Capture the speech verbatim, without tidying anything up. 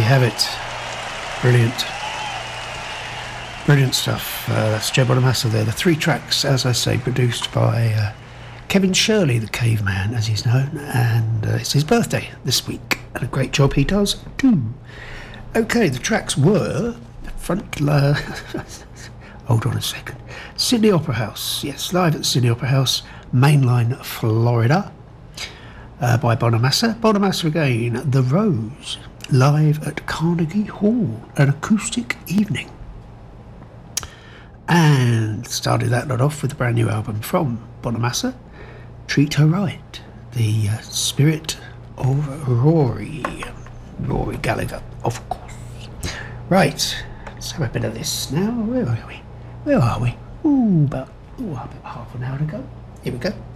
you have it. Brilliant. Brilliant stuff. Uh, that's Joe Bonamassa there. The three tracks, as I say, produced by uh, Kevin Shirley, the caveman, as he's known, and uh, it's his birthday this week, and a great job he does too. Okay, the tracks were front. Uh, hold on a second. Sydney Opera House, yes, live at the Sydney Opera House, Mainline, Florida, uh, by Bonamassa. Bonamassa again. The Rose, live at Carnegie Hall, an acoustic evening. And started that lot off with a brand new album from Bonamassa, Treat Her Right, the uh, spirit of Rory, Rory Gallagher, of course. Right, let's have a bit of this now. Where are we? Where are we? Ooh, about, ooh, about half an hour to go. Here we go.